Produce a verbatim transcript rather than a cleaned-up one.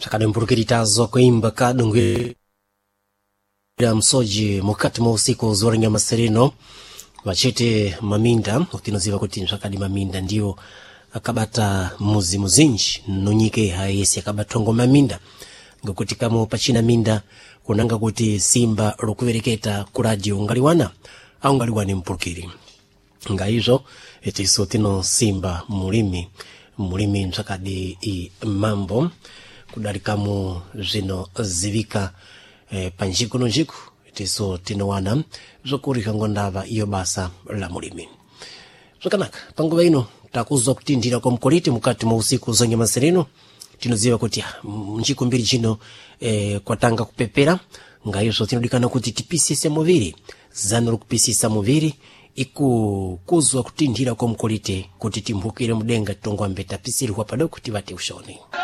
Sakade mpurukiritazo kuimba kadungwe msoji mukati mwa usiku zorenga maserino machete maminda utinoziva kuti msakadi maminda ndio akabata muzi muzinji nonyike haisi akabatongo maminda ngokuti kama pachina minda kunanga kuti simba lokuvereketa ku radio ngaliwana au ngaliwani mpurukiri ngaizo etiso tino simba mulimi mulimi msakadi i mambo kudarikamu zino zivika e, panjiku nonjiku itiso tinowana zokurika ngondava iyo basa la mulimi zokanaka panguva ino takuzwa kutindira kwa mkoliti mukati mwa usiku zonye maserino tinoziva kuti njiku mbiri chino e, kwatanga kupepera ngaizo tinodikana kuti tipisise muviri zanuru kupisisa muviri iku kuzwa kutindira kwa mkolite kuti timbukire mudenga tongwa mbeta pisiri kwa padoko tivate ushoni.